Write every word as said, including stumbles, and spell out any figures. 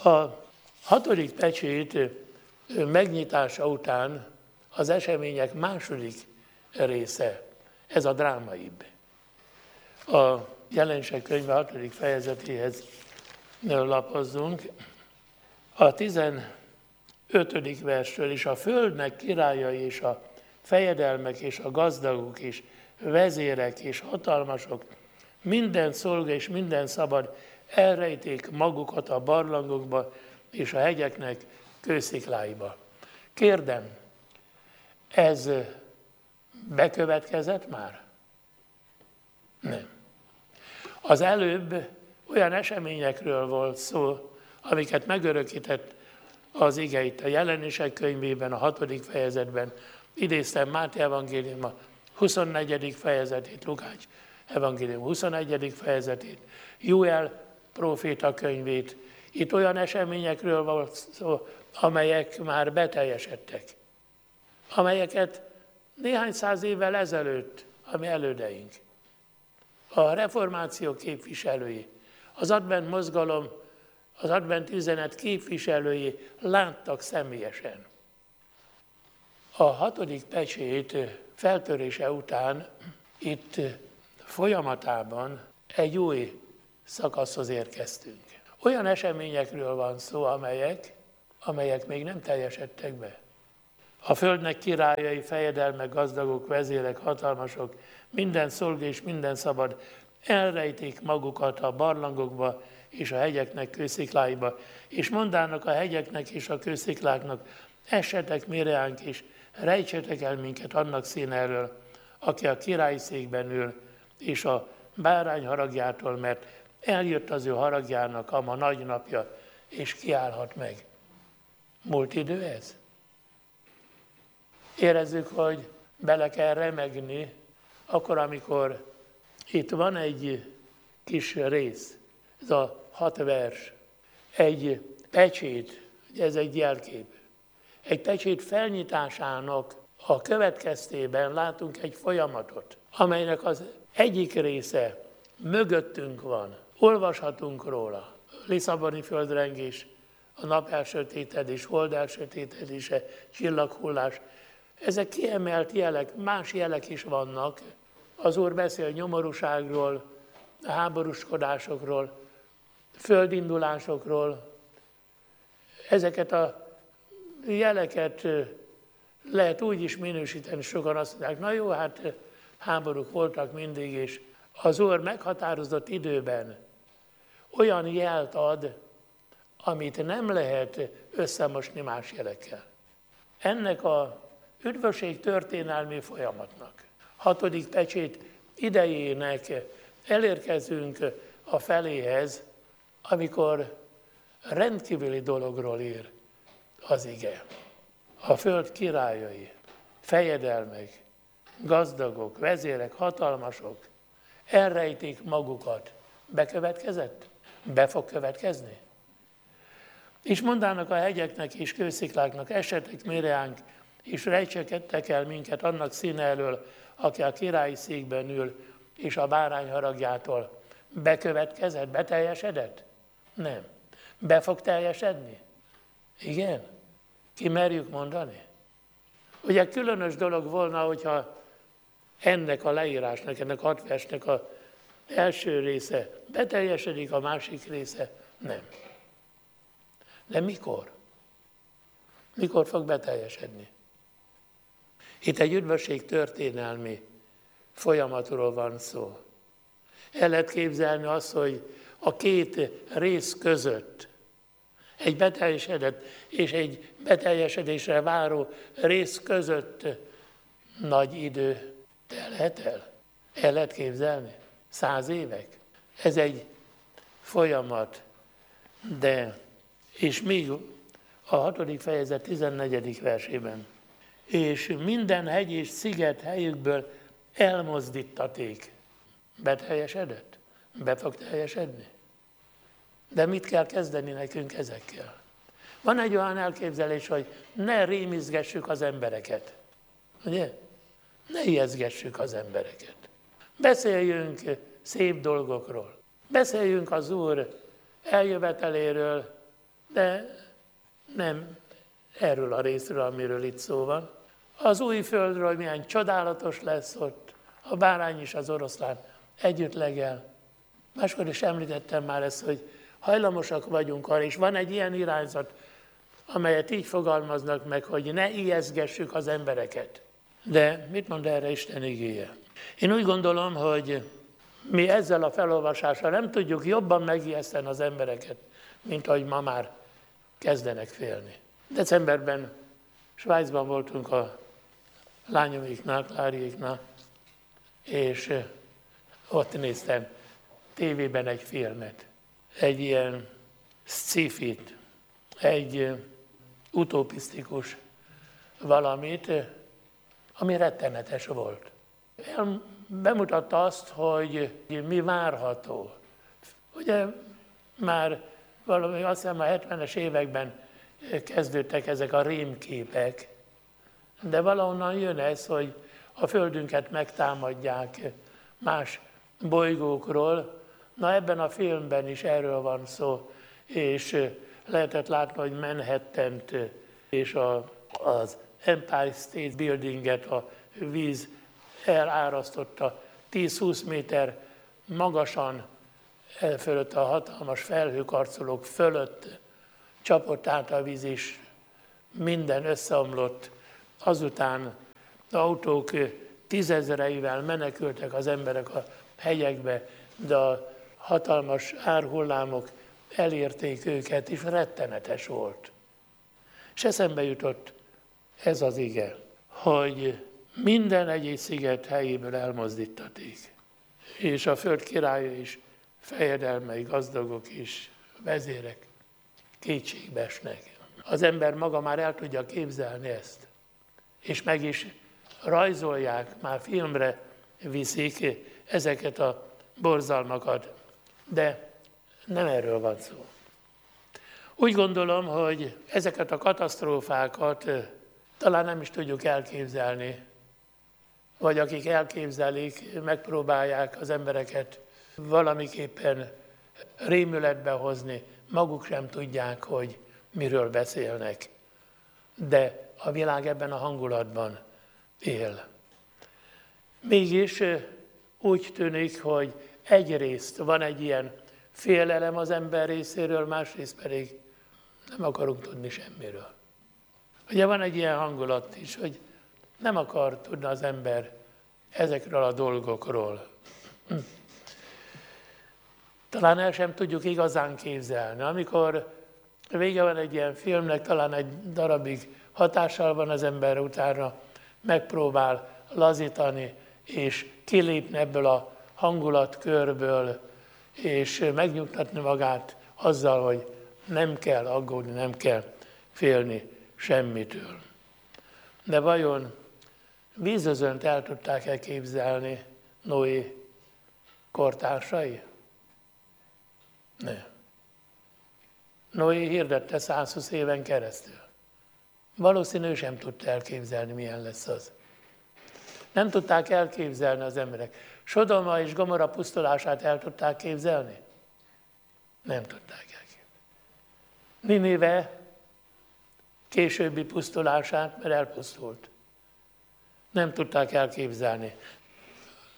A hatodik pecsét megnyitása után az események második része, ez a drámaibb. A Jelenések könyve hatodik fejezetéhez lapozzunk. A tizenötödik versről is: a földnek királyai és a fejedelmek és a gazdagok és vezérek és hatalmasok, minden szolga és minden szabad elrejték magukat a barlangokba és a hegyeknek kőszikláiba. Kérdem, ez bekövetkezett már? Nem. Az előbb olyan eseményekről volt szó, amiket megörökített az ige itt a Jelenések könyvében, a hatodik fejezetben. Idéztem Máté evangélium a huszonnegyedik fejezetét, Lukács evangélium huszonegyedik fejezetét, Jóel próféta könyvét. Itt olyan eseményekről volt szó, amelyek már beteljesedtek, amelyeket néhány száz évvel ezelőtt a mi elődeink, a reformáció képviselői, az advent mozgalom, az advent üzenet képviselői láttak személyesen. A hatodik pecsét feltörése után itt folyamatában egy új szakaszhoz érkeztünk. Olyan eseményekről van szó, amelyek, amelyek még nem teljesedtek be. A földnek királyai, fejedelmek, gazdagok, vezérek, hatalmasok, minden szolga és minden szabad elrejték magukat a barlangokba és a hegyeknek kőszikláiba, és mondának a hegyeknek és a kőszikláknak: essetek méreánk, és rejtsetek el minket annak színe elől, aki a királyi székben ül, és a bárány haragjától, mert eljött az ő haragjának a ma nagy napja, és kiállhat meg. Múlt idő ez? Érezzük, hogy bele kell remegni, akkor, amikor itt van egy kis rész, ez a hat vers, egy pecsét, ez egy jelkép. Egy pecsét felnyitásának a következtében látunk egy folyamatot, amelynek az egyik része mögöttünk van, olvashatunk róla. Lisszaboni földrengés, a nap elsötétedés, hold elsötétedése, csillaghullás. Ezek kiemelt jelek, más jelek is vannak. Az Úr beszél nyomorúságról, háborúskodásokról, földindulásokról. Ezeket a jeleket lehet úgy is minősíteni, sokan azt mondják: na jó, hát háborúk voltak mindig, és az Úr meghatározott időben olyan jelt ad, amit nem lehet összemosni más jelekkel. Ennek a üdvösség történelmi folyamatnak, hatodik pecsét idejének elérkezünk a feléhez, amikor rendkívüli dologról ír az ige. A föld királyai, fejedelmek, gazdagok, vezérek, hatalmasok elrejték magukat. Bekövetkezett? Be fog következni? És mondának a hegyeknek és kőszikláknak: essetek méreánk, és rejtsetek el minket annak színe elől, aki a királyi székben ül, és a bárány haragjától. Bekövetkezett? Beteljesedett? Nem. Be fog teljesedni? Igen? Ki merjük mondani? Ugye különös dolog volna, hogyha ennek a leírásnak, ennek a hat versnek az első része beteljesedik, a másik része nem. De mikor? Mikor fog beteljesedni? Itt egy üdvösség történelmi folyamatról van szó. El lehet képzelni azt, hogy a két rész között egy beteljesedett és egy beteljesedésre váró rész között nagy idő telhet el. El lehet képzelni? Száz évek? Ez egy folyamat, de és még a hatodik fejezet tizennegyedik versében: és minden hegy és sziget helyükből elmozdítaték. Beteljesedett? Be fog teljesedni? De mit kell kezdeni nekünk ezekkel? Van egy olyan elképzelés, hogy ne rémizgessük az embereket. Ugye? Ne ijeszgessük az embereket. Beszéljünk szép dolgokról. Beszéljünk az Úr eljöveteléről, De nem erről a részről, amiről itt szó van. Az új földről milyen csodálatos lesz ott, a bárány és az oroszlán együtt legel. Máskor is említettem már ezt, hogy hajlamosak vagyunk arra, és van egy ilyen irányzat, amelyet így fogalmaznak meg, hogy ne ijeszgessük az embereket. De mit mond erre Isten igéje? Én úgy gondolom, hogy mi ezzel a felolvasással nem tudjuk jobban megijeszteni az embereket, mint ahogy ma már kezdenek félni. Decemberben Svájcban voltunk a lányomiknál, Kláriéknál, és ott néztem tévében egy filmet, egy ilyen sci-fit, egy utopisztikus valamit, ami rettenetes volt. Bemutatta azt, hogy mi várható. Ugye már valami, azt hiszem a hetvenes években kezdődtek ezek a rémképek, de valahonnan jön ez, hogy a Földünket megtámadják más bolygókról. Na ebben a filmben is erről van szó, és lehetett látni, hogy Manhattant és a, az Empire State Buildinget a víz elárasztotta tíz-húsz méter magasan fölött, a hatalmas felhőkarcolók fölött csapott át a víz, és minden összeomlott. Azután autók tízezreivel menekültek az emberek a hegyekbe, de a hatalmas árhullámok elérték őket, és rettenetes volt. És eszembe jutott ez az ige, hogy minden egyéb sziget helyéből elmozdítaték, és a föld királya is, fejedelmei, gazdagok és vezérek kétségbe esnek. Az ember maga már el tudja képzelni ezt, és meg is rajzolják, már filmre viszik ezeket a borzalmakat, de nem erről van szó. Úgy gondolom, hogy ezeket a katasztrófákat talán nem is tudjuk elképzelni, vagy akik elképzelik, megpróbálják az embereket valamiképpen rémületbe hozni, maguk sem tudják, hogy miről beszélnek. De a világ ebben a hangulatban él. Mégis úgy tűnik, hogy egyrészt van egy ilyen félelem az ember részéről, másrészt pedig nem akarunk tudni semmiről. Ugye van egy ilyen hangulat is, hogy nem akar tudni az ember ezekről a dolgokról. Talán el sem tudjuk igazán képzelni. Amikor vége van egy ilyen filmnek, talán egy darabig hatással van az ember, utána megpróbál lazítani, és kilépni ebből a hangulatkörből, és megnyugtatni magát azzal, hogy nem kell aggódni, nem kell félni semmitől. De vajon vízözönt el tudták-e képzelni Noé kortársai? Nem. Noé hirdette százhúsz éven keresztül. Valószínű sem tudta elképzelni, milyen lesz az. Nem tudták elképzelni az emberek. Sodoma és Gomorra pusztulását el tudták képzelni? Nem tudták elképzelni. Ninive későbbi pusztulását, mert elpusztult. Nem tudták elképzelni.